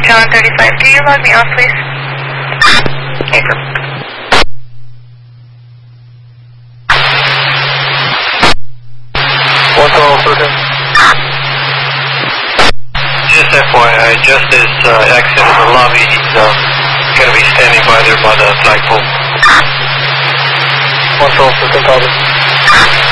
John 35. Can you log me off, please? Okay, go. Just FYI, just as exit in the lobby, he's going to be standing by there by the flagpole. 112,